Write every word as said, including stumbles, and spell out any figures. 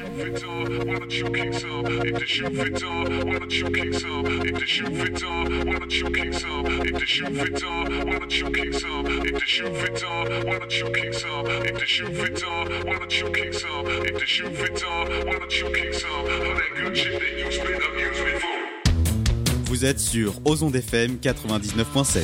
fit on, why don't you kick some? If the shoe fit on, why don't you kick some? If the shoe fit on, why don't you kick some? If the shoe fit on, why don't you kick some? If the shoe fit on, why don't you kick some? If the shoe fit on, why don't you kick some? If the shoe fit on, why don't you kick some? All that good shit that you spit up, use me for. Vous êtes sur Ozon F M quatre-vingt-dix-neuf point sept.